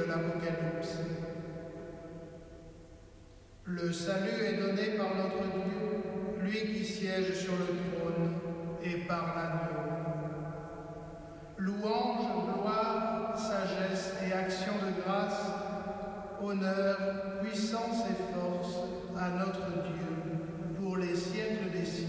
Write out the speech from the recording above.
l'Apocalypse. Le salut est donné par notre Dieu, lui qui siège sur le trône, et par l'agneau. Louange, gloire, sagesse et action de grâce, honneur, puissance et force à notre Dieu pour les siècles des siècles.